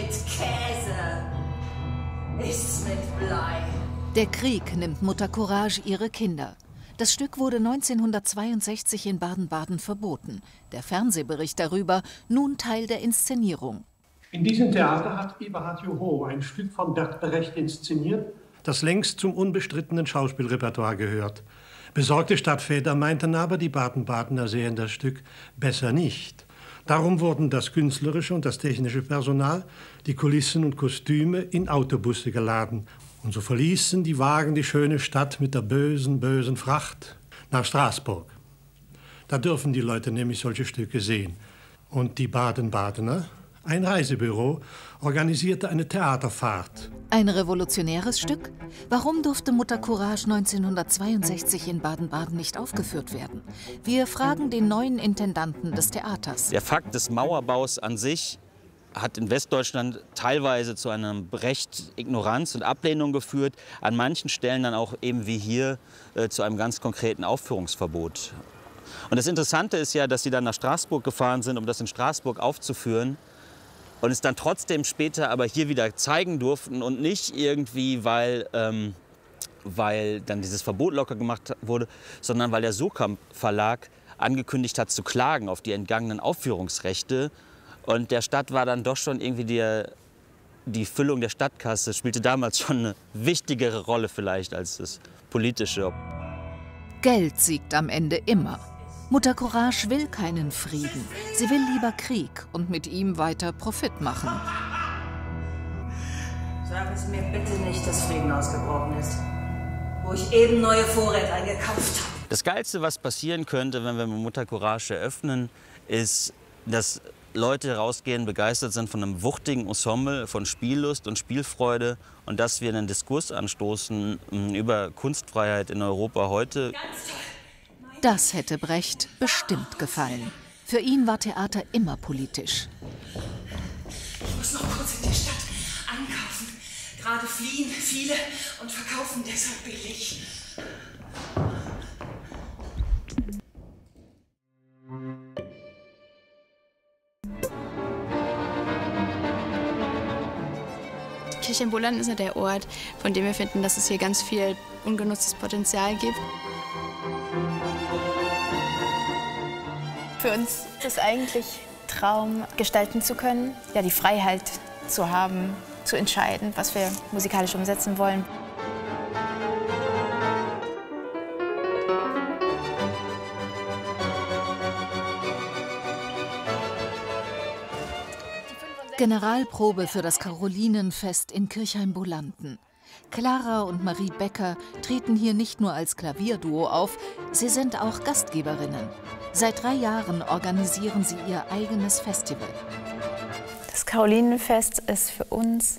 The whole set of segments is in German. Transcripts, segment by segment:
mit Käse. Nichts mit Blei. Der Krieg nimmt Mutter Courage ihre Kinder. Das Stück wurde 1962 in Baden-Baden verboten. Der Fernsehbericht darüber, nun Teil der Inszenierung. In diesem Theater hat Eberhard Joho ein Stück von Bert Brecht inszeniert, das längst zum unbestrittenen Schauspielrepertoire gehört. Besorgte Stadtväter meinten aber, die Baden-Badener sehen das Stück besser nicht. Darum wurden das künstlerische und das technische Personal, die Kulissen und Kostüme in Autobusse geladen. Und so verließen die Wagen die schöne Stadt mit der bösen, bösen Fracht nach Straßburg. Da dürfen die Leute nämlich solche Stücke sehen. Und die Baden-Badener, ein Reisebüro, organisierte eine Theaterfahrt. Ein revolutionäres Stück? Warum durfte Mutter Courage 1962 in Baden-Baden nicht aufgeführt werden? Wir fragen den neuen Intendanten des Theaters. Der Fakt des Mauerbaus an sich hat in Westdeutschland teilweise zu einer Brecht-Ignoranz und Ablehnung geführt, an manchen Stellen dann auch eben wie hier zu einem ganz konkreten Aufführungsverbot. Und das Interessante ist ja, dass sie dann nach Straßburg gefahren sind, um das in Straßburg aufzuführen und es dann trotzdem später aber hier wieder zeigen durften und nicht irgendwie, weil dann dieses Verbot locker gemacht wurde, sondern weil der Sokamp Verlag angekündigt hat zu klagen auf die entgangenen Aufführungsrechte. Und der Stadt war dann doch schon irgendwie die Füllung der Stadtkasse, spielte damals schon eine wichtigere Rolle vielleicht als das Politische. Geld siegt am Ende immer. Mutter Courage will keinen Frieden. Sie will lieber Krieg und mit ihm weiter Profit machen. Sagen Sie mir bitte nicht, dass Frieden ausgebrochen ist, wo ich eben neue Vorräte eingekauft habe. Das Geilste, was passieren könnte, wenn wir mit Mutter Courage eröffnen, ist, dass Leute rausgehen, begeistert sind von einem wuchtigen Ensemble, von Spiellust und Spielfreude und dass wir einen Diskurs anstoßen über Kunstfreiheit in Europa heute. Das hätte Brecht bestimmt gefallen. Für ihn war Theater immer politisch. Ich muss noch kurz in die Stadt einkaufen. Gerade fliehen viele und verkaufen deshalb billig. Kirchheimbolanden ist ja der Ort, von dem wir finden, dass es hier ganz viel ungenutztes Potenzial gibt. Für uns ist eigentlich Traum, gestalten zu können, ja, die Freiheit zu haben, zu entscheiden, was wir musikalisch umsetzen wollen. Generalprobe für das Karolinenfest in Kirchheimbolanden. Clara und Marie Becker treten hier nicht nur als Klavierduo auf, sie sind auch Gastgeberinnen. Seit 3 Jahren organisieren sie ihr eigenes Festival. Das Karolinenfest ist für uns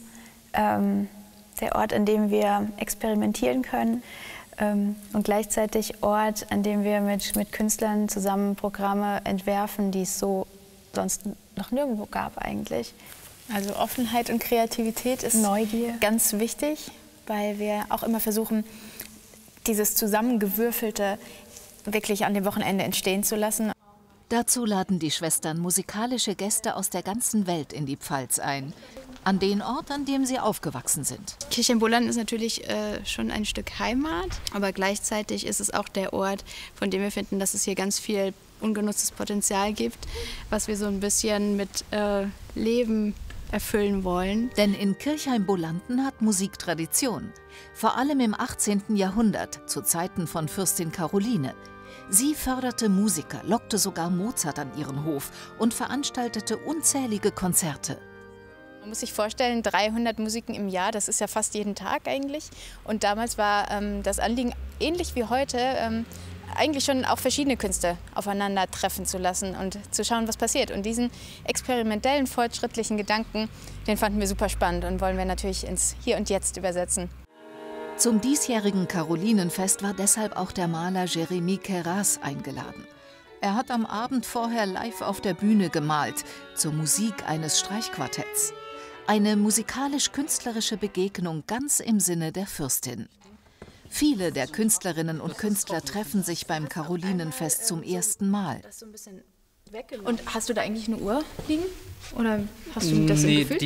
der Ort, an dem wir experimentieren können und gleichzeitig Ort, an dem wir mit Künstlern zusammen Programme entwerfen, die es so sonst noch nirgendwo gab eigentlich. Also Offenheit und Kreativität ist Neugier ganz wichtig, weil wir auch immer versuchen, dieses Zusammengewürfelte wirklich an dem Wochenende entstehen zu lassen. Dazu laden die Schwestern musikalische Gäste aus der ganzen Welt in die Pfalz ein. An den Ort, an dem sie aufgewachsen sind. Kirchheimbolanden ist natürlich schon ein Stück Heimat, aber gleichzeitig ist es auch der Ort, von dem wir finden, dass es hier ganz viel ungenutztes Potenzial gibt, was wir so ein bisschen mit Leben erfüllen wollen. Denn in Kirchheimbolanden hat Musik Tradition. Vor allem im 18. Jahrhundert, zu Zeiten von Fürstin Caroline. Sie förderte Musiker, lockte sogar Mozart an ihren Hof und veranstaltete unzählige Konzerte. Man muss sich vorstellen, 300 Musiken im Jahr, das ist ja fast jeden Tag eigentlich. Und damals war das Anliegen, ähnlich wie heute, eigentlich schon auch verschiedene Künste aufeinandertreffen zu lassen und zu schauen, was passiert. Und diesen experimentellen, fortschrittlichen Gedanken, den fanden wir super spannend und wollen wir natürlich ins Hier und Jetzt übersetzen. Zum diesjährigen Karolinenfest war deshalb auch der Maler Jérémy Queyras eingeladen. Er hat am Abend vorher live auf der Bühne gemalt, zur Musik eines Streichquartetts. Eine musikalisch-künstlerische Begegnung ganz im Sinne der Fürstin. Viele der Künstlerinnen und Künstler treffen sich beim Karolinenfest zum ersten Mal. Und hast du da eigentlich eine Uhr liegen? Oder hast du das im Gefühl?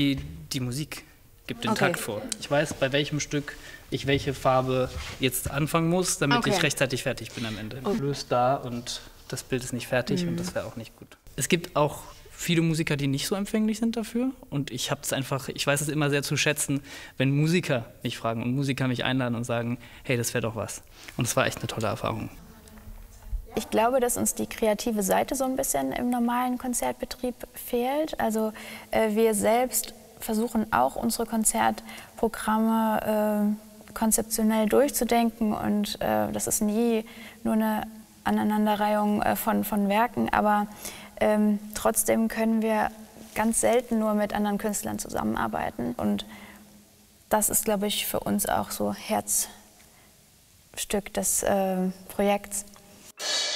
Die Musik gibt den Takt vor. Ich weiß, bei welchem Stück ich welche Farbe jetzt anfangen muss, damit ich rechtzeitig fertig bin am Ende. Löst da und das Bild ist nicht fertig und das wäre auch nicht gut. Es gibt auch viele Musiker, die nicht so empfänglich sind dafür und ich weiß es immer sehr zu schätzen, wenn Musiker mich fragen und Musiker mich einladen und sagen, hey, das wäre doch was. Und es war echt eine tolle Erfahrung. Ich glaube, dass uns die kreative Seite so ein bisschen im normalen Konzertbetrieb fehlt. Also wir selbst versuchen auch unsere Konzertprogramme konzeptionell durchzudenken und das ist nie nur eine Aneinanderreihung von Werken, aber trotzdem können wir ganz selten nur mit anderen Künstlern zusammenarbeiten und das ist, glaube ich, für uns auch so Herzstück des Projekts.